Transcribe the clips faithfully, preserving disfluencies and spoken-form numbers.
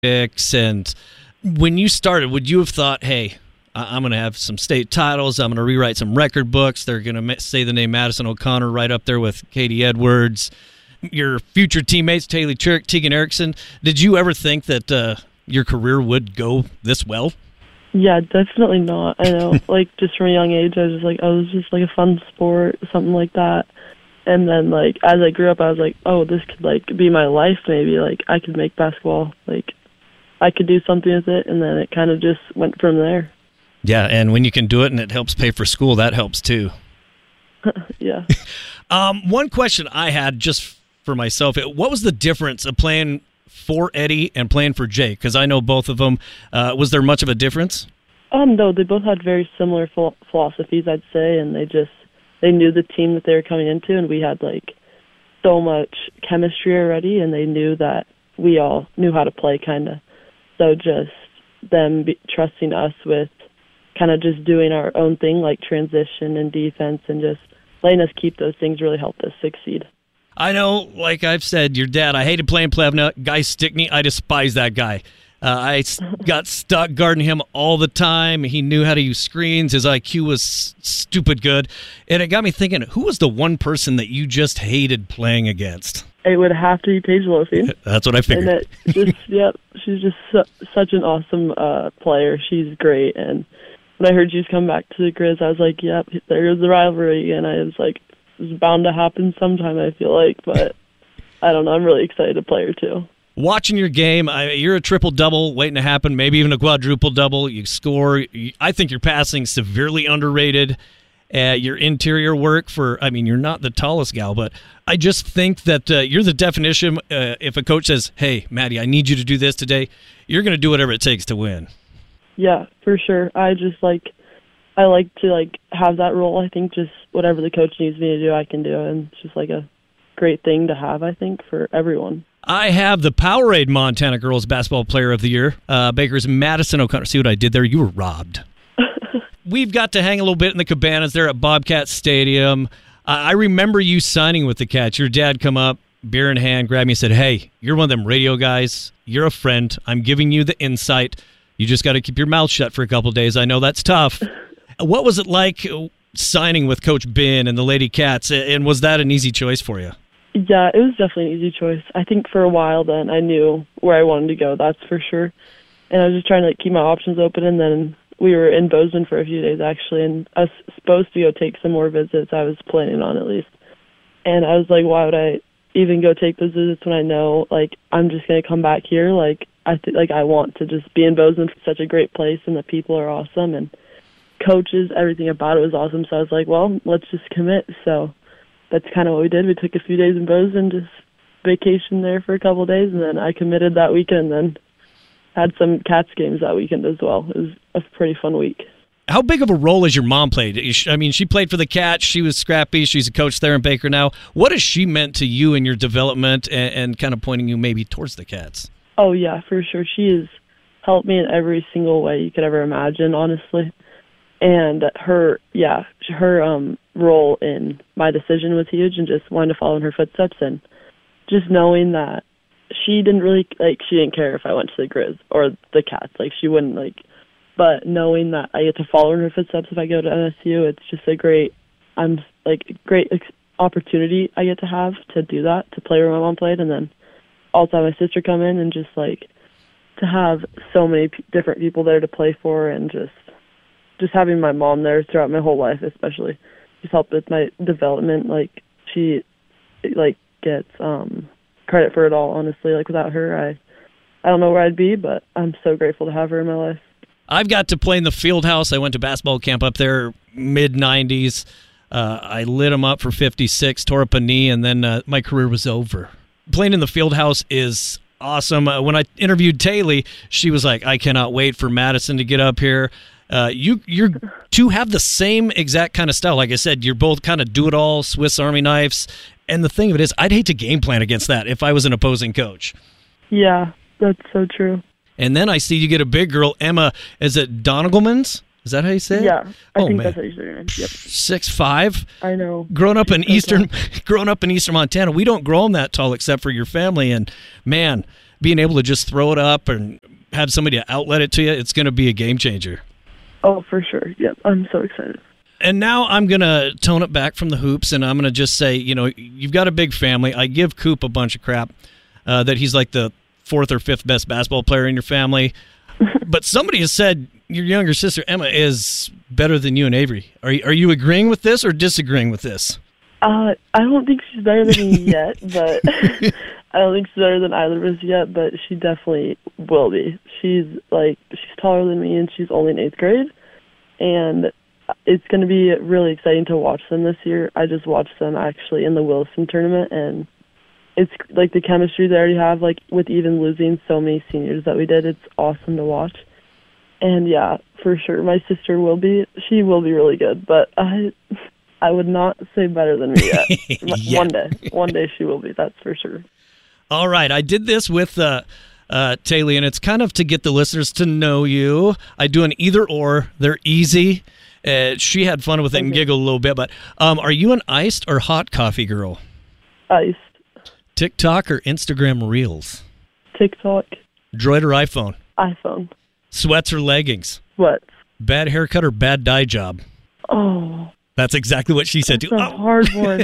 picks. And when you started, would you have thought, hey, I'm going to have some state titles, I'm going to rewrite some record books, they're going to say the name Madison O'Connor right up there with Katie Edwards, your future teammates, Taylor Chirk, Tegan Erickson. Did you ever think that uh, your career would go this well? Yeah, definitely not. I know, like, just from a young age, I was just like, oh, it was just like a fun sport, something like that. And then, like, as I grew up, I was like, oh, this could, like, be my life maybe. Like, I could make basketball. Like, I could do something with it, and then it kind of just went from there. Yeah, and when you can do it and it helps pay for school, that helps too. Yeah. um, one question I had just for myself, what was the difference of playing for Eddie and playing for Jake? Because I know both of them. Uh, was there much of a difference? Um, no, they both had very similar ph- philosophies, I'd say, and they just they knew the team that they were coming into, and we had like so much chemistry already, and they knew that we all knew how to play, kind of. So just them be- trusting us with kind of just doing our own thing, like transition and defense, and just letting us keep those things really helped us succeed. I know, like I've said, your dad, I hated playing Plevna. Guy Stickney, I despise that guy. Uh, I got stuck guarding him all the time. He knew how to use screens. His I Q was stupid good. And it got me thinking, who was the one person that you just hated playing against? It would have to be Paige Lofi. That's what I figured. And it just, yep, she's just su- such an awesome uh, player. She's great. And when I heard she was coming back to the Grizz, I was like, yep, there's the rivalry. And I was like, it's bound to happen sometime, I feel like. But I don't know. I'm really excited to play her, too. Watching your game, I, you're a triple-double waiting to happen, maybe even a quadruple-double. You score. You, I think your passing severely underrated. Uh, your interior work for, I mean, you're not the tallest gal, but I just think that uh, you're the definition. Uh, if a coach says, hey, Maddie, I need you to do this today, you're going to do whatever it takes to win. Yeah, for sure. I just like, I like to like have that role. I think just whatever the coach needs me to do, I can do. And it's just like a great thing to have, I think, for everyone. I have the Powerade Montana Girls Basketball Player of the Year, uh, Baker's Madison O'Connor. See what I did there? You were robbed. We've got to hang a little bit in the cabanas there at Bobcat Stadium. Uh, I remember you signing with the Cats. Your dad come up, beer in hand, grabbed me and said, hey, you're one of them radio guys. You're a friend. I'm giving you the insight. You just got to keep your mouth shut for a couple of days. I know that's tough. What was it like signing with Coach Ben and the Lady Cats, and was that an easy choice for you? Yeah, it was definitely an easy choice. I think for a while then I knew where I wanted to go, that's for sure. And I was just trying to like, keep my options open, and then we were in Bozeman for a few days, actually, and I was supposed to go take some more visits. I was planning on, at least. And I was like, why would I even go take those visits when I know, like, I'm just going to come back here? Like, I th- like I want to just be in Bozeman. It's such a great place, and the people are awesome, and coaches, everything about it was awesome. So I was like, well, let's just commit. So that's kind of what we did. We took a few days in Bozeman, just vacation there for a couple of days, and then I committed that weekend, and then had some Cats games that weekend as well. It was a pretty fun week. How big of a role has your mom played? I mean, she played for the Cats. She was scrappy. She's a coach there in Baker now. What has she meant to you in your development and, and kind of pointing you maybe towards the Cats? Oh, yeah, for sure. She has helped me in every single way you could ever imagine, honestly. And her, yeah, her um, role in my decision was huge, and just wanting to follow in her footsteps, and just knowing that she didn't really, like, she didn't care if I went to the Grizz or the Cats. Like, she wouldn't, like, but knowing that I get to follow in her footsteps if I go to M S U, it's just a great, I'm, like, great ex- opportunity I get to have to do that, to play where my mom played, and then also have my sister come in, and just, like, to have so many p- different people there to play for, and just, just having my mom there throughout my whole life, especially, just helped with my development. Like, she, like, gets, um, credit for it all, honestly. Like, without her, I I don't know where I'd be, but I'm so grateful to have her in my life. I've got to play in the field house. I went to basketball camp up there mid nineties. Uh, I lit them up for fifty-six, tore up a knee, and then uh, my career was over. Playing in the field house is awesome. Uh, when I interviewed Taylor, she was like, I cannot wait for Madison to get up here. Uh, you you two have the same exact kind of style. Like I said, you're both kind of do-it-all, Swiss Army knives. And the thing of it is, I'd hate to game plan against that if I was an opposing coach. Yeah, that's so true. And then I see you get a big girl, Emma, is it Donegelmans? Is that how you say it? Yeah, I oh, think man. that's how you say your name. Yep. six five. I know. Growing up She's in so eastern, tall. growing up in eastern Montana, we don't grow them that tall except for your family. And man, being able to just throw it up and have somebody to outlet it to you, it's going to be a game changer. Oh, for sure. Yep, I'm so excited. And now I'm going to tone it back from the hoops, and I'm going to just say, you know, you've got a big family. I give Coop a bunch of crap uh, that he's like the fourth or fifth best basketball player in your family. But somebody has said your younger sister, Emma, is better than you and Avery. Are you, are you agreeing with this or disagreeing with this? Uh, I don't think she's better than me yet, but I don't think she's better than either of us yet, but she definitely will be. She's, like, she's taller than me, and she's only in eighth grade, and it's going to be really exciting to watch them this year. I just watched them, actually, in the Wilson tournament, and it's, like, the chemistry they already have, like, with even losing so many seniors that we did, it's awesome to watch. And, yeah, for sure, my sister will be, she will be really good, but I... I would not say better than me yet. yeah. One day. One day she will be, that's for sure. All right. I did this with uh, uh, Taylor, and it's kind of to get the listeners to know you. I do an either or. They're easy. Uh, she had fun with it okay. and giggled a little bit. But um, are you an iced or hot coffee girl? Iced. TikTok or Instagram Reels? TikTok. Droid or iPhone? iPhone. Sweats or leggings? Sweats. Bad haircut or bad dye job? Oh. That's exactly what she said That's too. a oh. hard one.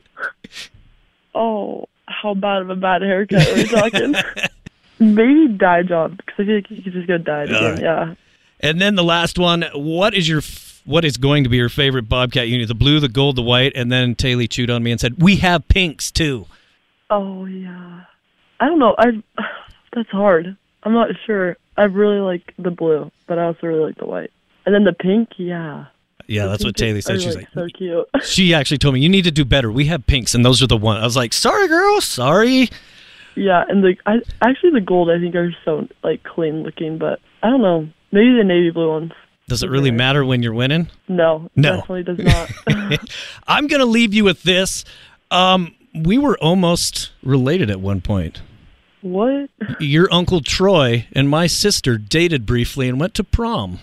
Oh, how bad of a bad haircut are we talking? Maybe dye job, because I feel like you could just go dye again. Right. Yeah. And then the last one, what is your what is going to be your favorite Bobcat unit? The blue, the gold, the white, and then Taylor chewed on me and said, we have pinks too. Oh, yeah. I don't know. I That's hard. I'm not sure. I really like the blue, but I also really like the white. And then the pink, yeah. Yeah, that's what Taylor said. She's like, like, so cute. She actually told me, you need to do better. We have pinks, and those are the ones. I was like, sorry, girl, sorry. Yeah, and the I actually the gold I think are so like clean looking, but I don't know. Maybe the navy blue ones. Does it really matter when you're winning? No, no, definitely does not. I'm gonna leave you with this. Um, we were almost related at one point. What? Your Uncle Troy and my sister dated briefly and went to prom.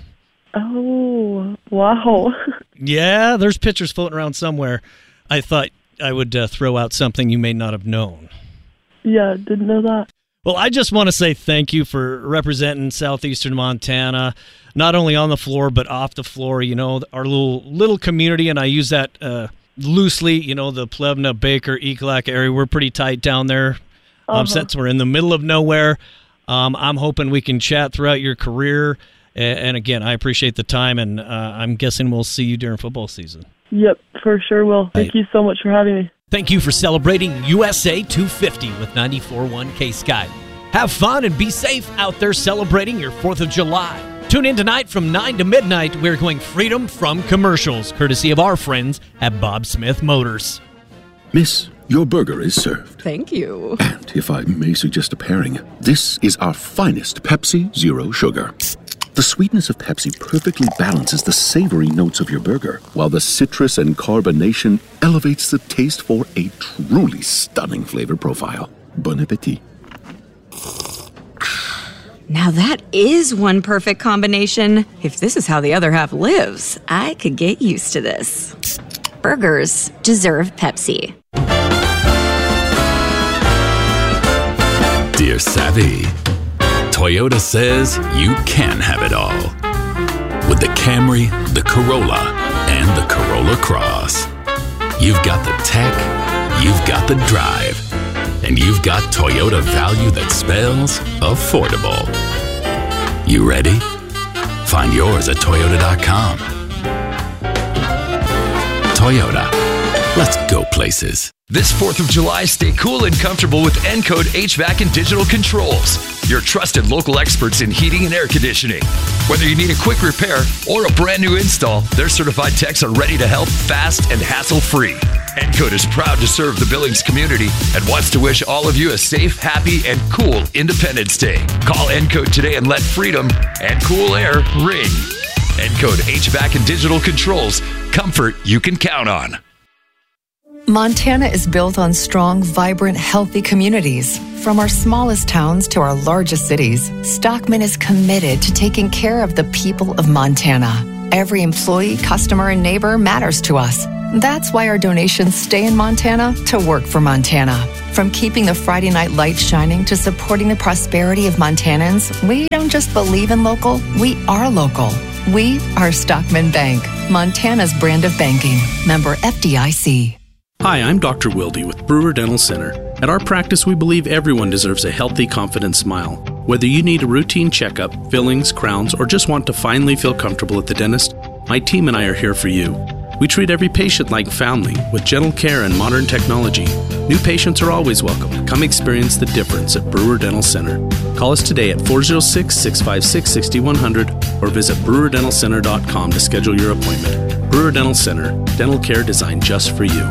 Oh, wow. Yeah, there's pictures floating around somewhere. I thought I would uh, throw out something you may not have known. Yeah, didn't know that. Well, I just want to say thank you for representing southeastern Montana, not only on the floor, but off the floor. You know, our little little community, and I use that uh, loosely, you know, the Plevna, Baker, Ekalak area. We're pretty tight down there. Uh-huh. Um, since we're in the middle of nowhere, um, I'm hoping we can chat throughout your career. And again, I appreciate the time, and uh, I'm guessing we'll see you during football season. Yep, for sure will. Thank you so much for having me. Thank you for celebrating U S A two fifty with ninety-four point one K-Sky. Have fun and be safe out there celebrating your fourth of July. Tune in tonight from nine to midnight. We're going freedom from commercials, courtesy of our friends at Bob Smith Motors. Miss, your burger is served. Thank you. And if I may suggest a pairing, this is our finest Pepsi Zero Sugar. The sweetness of Pepsi perfectly balances the savory notes of your burger, while the citrus and carbonation elevates the taste for a truly stunning flavor profile. Bon appetit. Now that is one perfect combination. If this is how the other half lives, I could get used to this. Burgers deserve Pepsi. Dear Savvy, Toyota says you can have it all. With the Camry, the Corolla, and the Corolla Cross. You've got the tech, you've got the drive, and you've got Toyota value that spells affordable. You ready? Find yours at Toyota dot com. Toyota. Let's go places. This fourth of July, stay cool and comfortable with Encode H V A C and Digital Controls. Your trusted local experts in heating and air conditioning. Whether you need a quick repair or a brand new install, their certified techs are ready to help fast and hassle-free. Encode is proud to serve the Billings community and wants to wish all of you a safe, happy, and cool Independence Day. Call Encode today and let freedom and cool air ring. Encode H V A C and Digital Controls. Comfort you can count on. Montana is built on strong, vibrant, healthy communities. From our smallest towns to our largest cities, Stockman is committed to taking care of the people of Montana. Every employee, customer, and neighbor matters to us. That's why our donations stay in Montana to work for Montana. From keeping the Friday night lights shining to supporting the prosperity of Montanans, we don't just believe in local, we are local. We are Stockman Bank, Montana's brand of banking. Member F D I C. Hi, I'm Doctor Wilde with Brewer Dental Center. At our practice, we believe everyone deserves a healthy, confident smile. Whether you need a routine checkup, fillings, crowns, or just want to finally feel comfortable at the dentist, my team and I are here for you. We treat every patient like family with gentle care and modern technology. New patients are always welcome. Come experience the difference at Brewer Dental Center. Call us today at four oh six, six five six, six one zero zero or visit brewer dental center dot com to schedule your appointment. Brewer Dental Center, dental care designed just for you.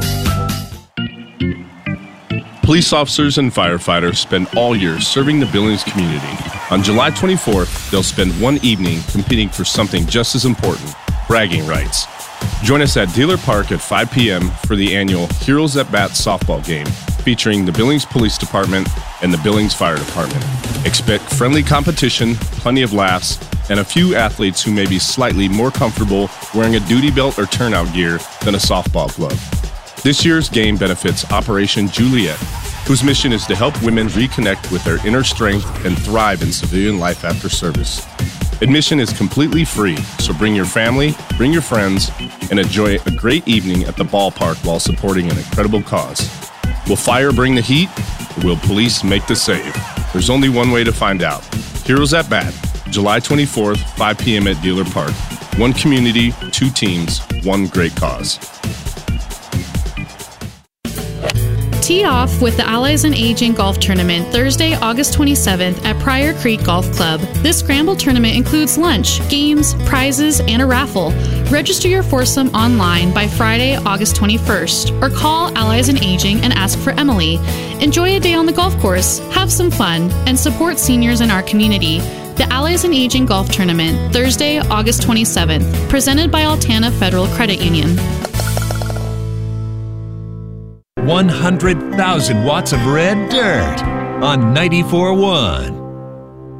Police officers and firefighters spend all year serving the Billings community. On July twenty-fourth, they'll spend one evening competing for something just as important, bragging rights. Join us at Dealer Park at five p.m. for the annual Heroes at Bat softball game, featuring the Billings Police Department and the Billings Fire Department. Expect friendly competition, plenty of laughs, and a few athletes who may be slightly more comfortable wearing a duty belt or turnout gear than a softball glove. This year's game benefits Operation Juliet, whose mission is to help women reconnect with their inner strength and thrive in civilian life after service. Admission is completely free, so bring your family, bring your friends, and enjoy a great evening at the ballpark while supporting an incredible cause. Will fire bring the heat, or will police make the save? There's only one way to find out. Heroes at Bat, July twenty-fourth, five p.m. at Dealer Park. One community, two teams, one great cause. Tee off with the Allies and Aging Golf Tournament Thursday, August twenty-seventh at Pryor Creek Golf Club. This scramble tournament includes lunch, games, prizes, and a raffle. Register your foursome online by Friday, August twenty-first, or call Allies and Aging and ask for Emily. Enjoy a day on the golf course, have some fun, and support seniors in our community. The Allies and Aging Golf Tournament, Thursday, August twenty-seventh, presented by Altana Federal Credit Union. one hundred thousand watts of red dirt on ninety-four point one.